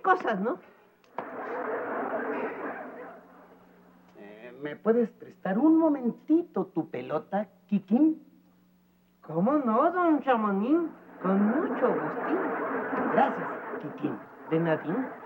cosas, ¿no? ¿Me puedes prestar un momentito tu pelota, Kikín? ¿Cómo no, don Chamonín? Con mucho gustín. Gracias, Kikín. De nadín.